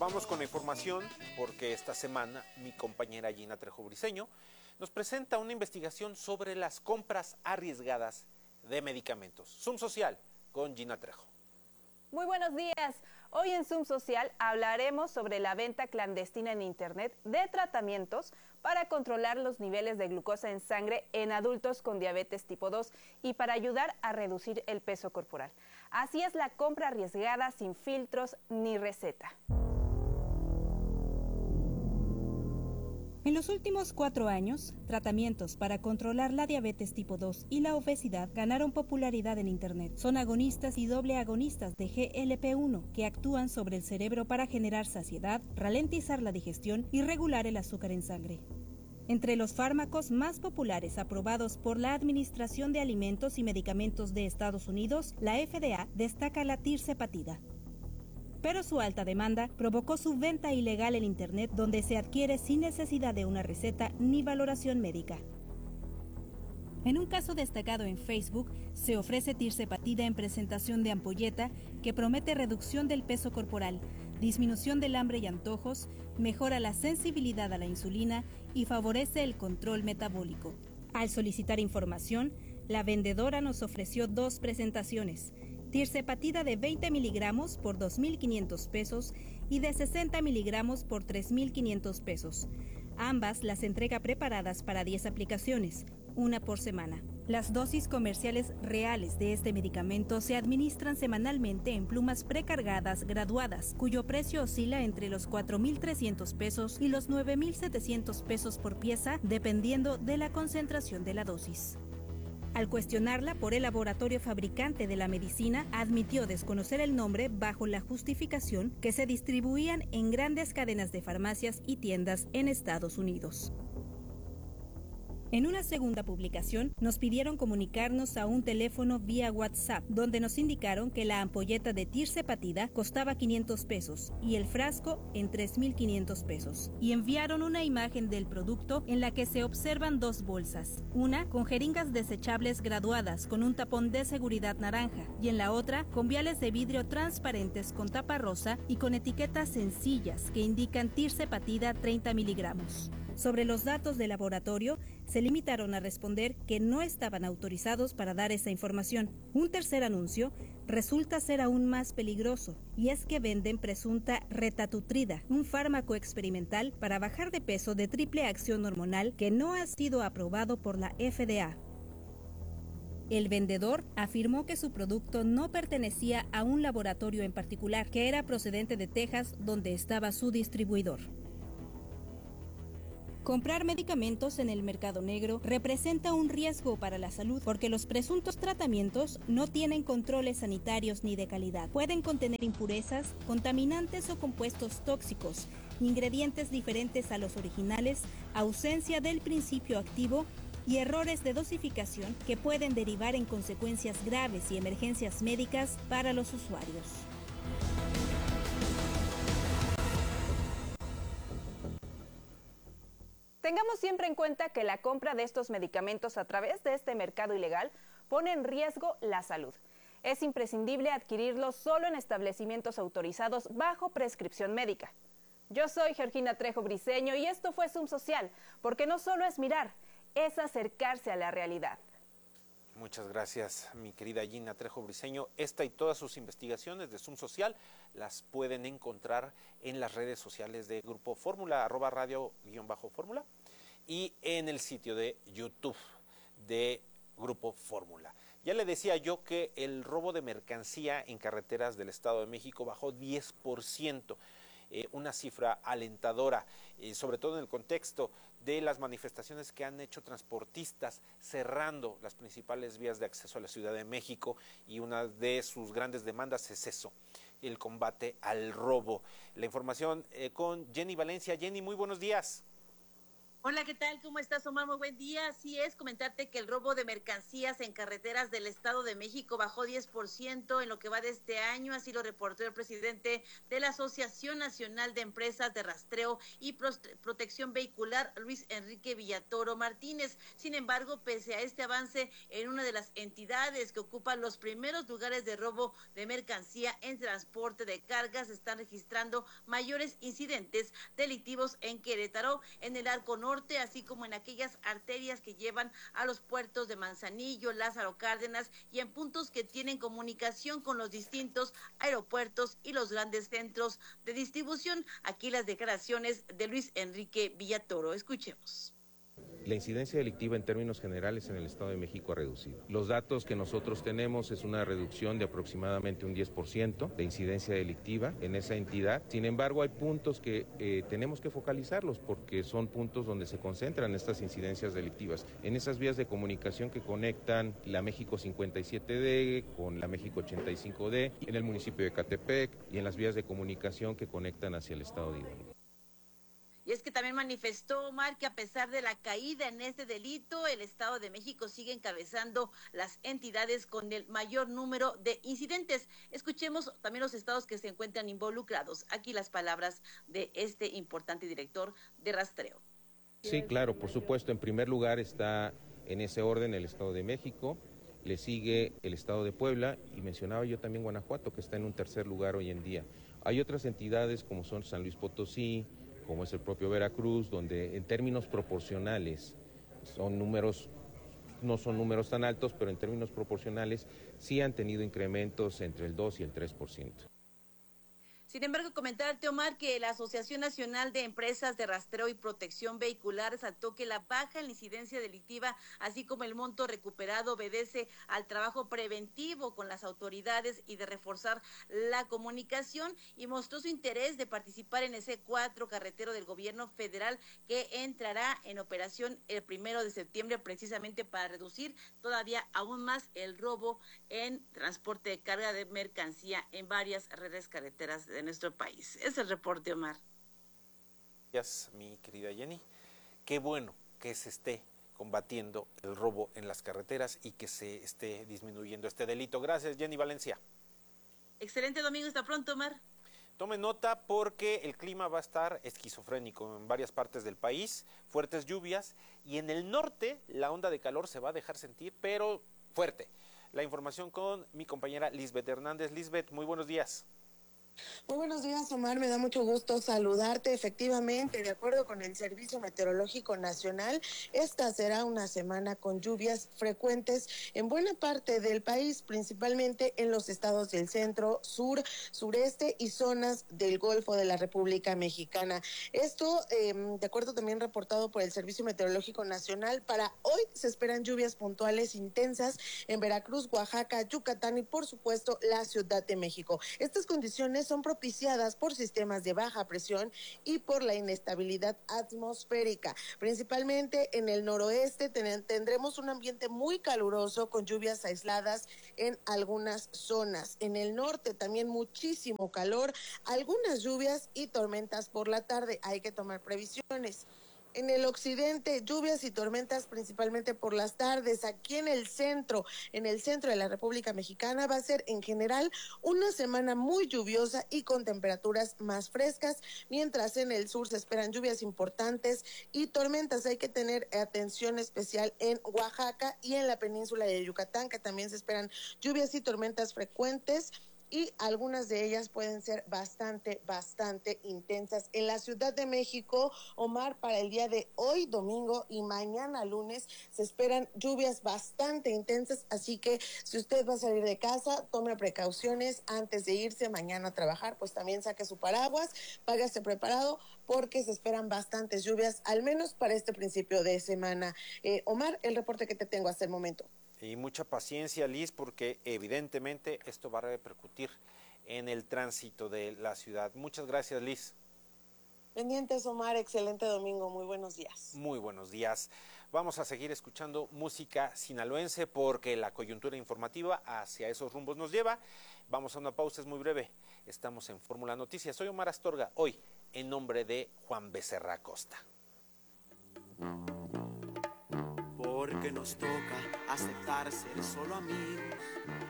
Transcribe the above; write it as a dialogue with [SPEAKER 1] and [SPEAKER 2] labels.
[SPEAKER 1] Vamos con la información porque esta semana mi compañera Gina Trejo Briceño nos presenta una investigación sobre las compras arriesgadas de medicamentos. Zoom Social con Gina Trejo.
[SPEAKER 2] Muy buenos días. Hoy en Zoom Social hablaremos sobre la venta clandestina en Internet de tratamientos para controlar los niveles de glucosa en sangre en adultos con diabetes tipo 2 y para ayudar a reducir el peso corporal. Así es la compra arriesgada sin filtros ni receta.
[SPEAKER 3] En los últimos 4 años, tratamientos para controlar la diabetes tipo 2 y la obesidad ganaron popularidad en Internet. Son agonistas y doble agonistas de GLP-1 que actúan sobre el cerebro para generar saciedad, ralentizar la digestión y regular el azúcar en sangre. Entre los fármacos más populares aprobados por la Administración de Alimentos y Medicamentos de Estados Unidos, la FDA destaca la tirzepatida. Pero su alta demanda provocó su venta ilegal en Internet, donde se adquiere sin necesidad de una receta ni valoración médica. En un caso destacado en Facebook, se ofrece tirzepatida en presentación de ampolleta que promete reducción del peso corporal, disminución del hambre y antojos, mejora la sensibilidad a la insulina y favorece el control metabólico. Al solicitar información, la vendedora nos ofreció 2 presentaciones: tirzepatida de 20 miligramos por 2.500 pesos y de 60 miligramos por 3.500 pesos. Ambas las entrega preparadas para 10 aplicaciones, una por semana. Las dosis comerciales reales de este medicamento se administran semanalmente en plumas precargadas graduadas, cuyo precio oscila entre los 4.300 pesos y los 9.700 pesos por pieza, dependiendo de la concentración de la dosis. Al cuestionarla por el laboratorio fabricante de la medicina, admitió desconocer el nombre bajo la justificación que se distribuían en grandes cadenas de farmacias y tiendas en Estados Unidos. En una segunda publicación, nos pidieron comunicarnos a un teléfono vía WhatsApp, donde nos indicaron que la ampolleta de tirzepatida costaba 500 pesos y el frasco en 3.500 pesos. Y enviaron una imagen del producto en la que se observan 2 bolsas, una con jeringas desechables graduadas con un tapón de seguridad naranja y en la otra con viales de vidrio transparentes con tapa rosa y con etiquetas sencillas que indican tirzepatida 30 miligramos. Sobre los datos del laboratorio, se limitaron a responder que no estaban autorizados para dar esa información. Un tercer anuncio resulta ser aún más peligroso, y es que venden presunta retatutrida, un fármaco experimental para bajar de peso de triple acción hormonal que no ha sido aprobado por la FDA. El vendedor afirmó que su producto no pertenecía a un laboratorio en particular, que era procedente de Texas, donde estaba su distribuidor. Comprar medicamentos en el mercado negro representa un riesgo para la salud porque los presuntos tratamientos no tienen controles sanitarios ni de calidad. Pueden contener impurezas, contaminantes o compuestos tóxicos, ingredientes diferentes a los originales, ausencia del principio activo y errores de dosificación que pueden derivar en consecuencias graves y emergencias médicas para los usuarios.
[SPEAKER 2] Tengamos siempre en cuenta que la compra de estos medicamentos a través de este mercado ilegal pone en riesgo la salud. Es imprescindible adquirirlos solo en establecimientos autorizados bajo prescripción médica. Yo soy Georgina Trejo Briceño y esto fue Zoom Social, porque no solo es mirar, es acercarse a la realidad.
[SPEAKER 1] Muchas gracias, mi querida Gina Trejo Briceño. Esta y todas sus investigaciones de Zoom Social las pueden encontrar en las redes sociales de Grupo Fórmula, @radio_fórmula, y en el sitio de YouTube de Grupo Fórmula. Ya le decía yo que el robo de mercancía en carreteras del Estado de México bajó 10%. Una cifra alentadora, sobre todo en el contexto de las manifestaciones que han hecho transportistas cerrando las principales vías de acceso a la Ciudad de México, y una de sus grandes demandas es eso, el combate al robo. La información con Jenny Valencia. Jenny, muy buenos días.
[SPEAKER 4] Hola, ¿qué tal? ¿Cómo estás, Omar? Muy buen día. Así es, comentarte que el robo de mercancías en carreteras del Estado de México bajó 10% en lo que va de este año, así lo reportó el presidente de la Asociación Nacional de Empresas de Rastreo y Protección Vehicular, Luis Enrique Villatoro Martínez. Sin embargo, pese a este avance en una de las entidades que ocupan los primeros lugares de robo de mercancía en transporte de cargas, se están registrando mayores incidentes delictivos en Querétaro, en el Arco Norte, así como en aquellas arterias que llevan a los puertos de Manzanillo, Lázaro Cárdenas y en puntos que tienen comunicación con los distintos aeropuertos y los grandes centros de distribución. Aquí las declaraciones de Luis Enrique Villatoro. Escuchemos.
[SPEAKER 5] La incidencia delictiva en términos generales en el Estado de México ha reducido. Los datos que nosotros tenemos es una reducción de aproximadamente un 10% de incidencia delictiva en esa entidad. Sin embargo, hay puntos que tenemos que focalizarlos porque son puntos donde se concentran estas incidencias delictivas. En esas vías de comunicación que conectan la México 57D con la México 85D, en el municipio de Ecatepec y en las vías de comunicación que conectan hacia el Estado de Hidalgo.
[SPEAKER 4] Y es que también manifestó, Omar, que a pesar de la caída en este delito, el Estado de México sigue encabezando las entidades con el mayor número de incidentes. Escuchemos también los estados que se encuentran involucrados. Aquí las palabras de este importante director de rastreo.
[SPEAKER 5] Sí, claro, por supuesto. En primer lugar está en ese orden el Estado de México, le sigue el Estado de Puebla y mencionaba yo también Guanajuato, que está en un tercer lugar hoy en día. Hay otras entidades como son San Luis Potosí, como es el propio Veracruz, donde en términos proporcionales son números, no son números tan altos, pero en términos proporcionales sí han tenido incrementos entre el 2 y el 3%.
[SPEAKER 4] Sin embargo, comentarte, Omar, que la Asociación Nacional de Empresas de Rastreo y Protección Vehicular resaltó que la baja en la incidencia delictiva, así como el monto recuperado, obedece al trabajo preventivo con las autoridades y de reforzar la comunicación, y mostró su interés de participar en ese 4 carretero del gobierno federal que entrará en operación el 1 de septiembre, precisamente para reducir todavía aún más el robo en transporte de carga de mercancía en varias redes carreteras de nuestro país. Es el reporte, Omar.
[SPEAKER 1] Gracias, mi querida Jenny. Qué bueno que se esté combatiendo el robo en las carreteras y que se esté disminuyendo este delito. Gracias, Jenny Valencia.
[SPEAKER 4] Excelente domingo, hasta pronto, Omar.
[SPEAKER 1] Tome nota porque el clima va a estar esquizofrénico en varias partes del país, fuertes lluvias, y en el norte la onda de calor se va a dejar sentir, pero fuerte. La información con mi compañera Lisbeth Hernández. Lisbeth, muy buenos días.
[SPEAKER 6] Muy buenos días, Omar, me da mucho gusto saludarte. Efectivamente, de acuerdo con el Servicio Meteorológico Nacional, esta será una semana con lluvias frecuentes en buena parte del país, principalmente en los estados del centro, sur, sureste y zonas del Golfo de la República Mexicana. Esto, de acuerdo también reportado por el Servicio Meteorológico Nacional, para hoy se esperan lluvias puntuales intensas en Veracruz, Oaxaca, Yucatán y, por supuesto, la Ciudad de México. Estas condiciones son propiciadas por sistemas de baja presión y por la inestabilidad atmosférica. Principalmente en el noroeste tendremos un ambiente muy caluroso con lluvias aisladas en algunas zonas. En el norte también muchísimo calor, algunas lluvias y tormentas por la tarde. Hay que tomar previsiones. En el occidente, lluvias y tormentas principalmente por las tardes. Aquí en el centro de la República Mexicana, va a ser en general una semana muy lluviosa y con temperaturas más frescas, mientras en el sur se esperan lluvias importantes y tormentas. Hay que tener atención especial en Oaxaca y en la península de Yucatán, que también se esperan lluvias y tormentas frecuentes, y algunas de ellas pueden ser bastante intensas. En la Ciudad de México, Omar, para el día de hoy, domingo, y mañana, lunes, se esperan lluvias bastante intensas, así que si usted va a salir de casa, tome precauciones antes de irse mañana a trabajar, pues también saque su paraguas, váyase preparado, porque se esperan bastantes lluvias, al menos para este principio de semana. Omar, el reporte que te tengo hasta el momento.
[SPEAKER 1] Y mucha paciencia, Liz, porque evidentemente esto va a repercutir en el tránsito de la ciudad. Muchas gracias, Liz.
[SPEAKER 6] Pendientes, Omar, excelente domingo, muy buenos días.
[SPEAKER 1] Muy buenos días. Vamos a seguir escuchando música sinaloense porque la coyuntura informativa hacia esos rumbos nos lleva. Vamos a una pausa, es muy breve. Estamos en Fórmula Noticias. Soy Omar Astorga, hoy en nombre de Juan Becerra Acosta.
[SPEAKER 7] porque nos toca aceptar ser solo amigos.